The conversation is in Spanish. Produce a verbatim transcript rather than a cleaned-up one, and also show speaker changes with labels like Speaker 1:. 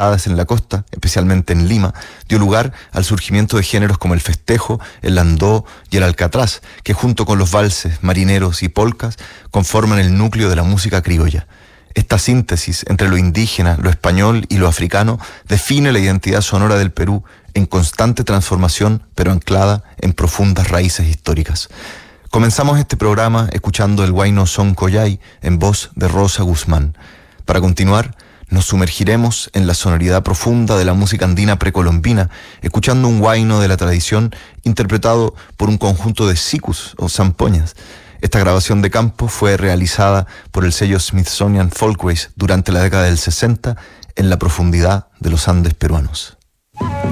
Speaker 1: colonizadas en la costa, especialmente en Lima, dio lugar al surgimiento de géneros como el festejo, el landó y el alcatraz, que junto con los valses, marineros y polcas conforman el núcleo de la música criolla. Esta síntesis entre lo indígena, lo español y lo africano define la identidad sonora del Perú en constante transformación, pero anclada en profundas raíces históricas. Comenzamos este programa escuchando el huayno Son Collay en voz de Rosa Guzmán. Para continuar, nos sumergiremos en la sonoridad profunda de la música andina precolombina, escuchando un huayno de la tradición interpretado por un conjunto de sicus o zampoñas. Esta grabación de campo fue realizada por el sello Smithsonian Folkways durante la década del sesenta en la profundidad de los Andes peruanos.